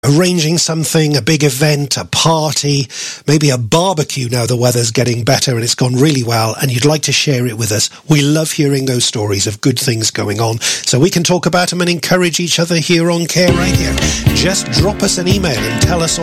arranging something, a big event, a party, maybe a barbecue now the weather's getting better and it's gone really well, and you'd like to share it with us. We love hearing those stories of good things going on, so we can talk about them and encourage each other here on Care Radio. Just drop us an email and tell us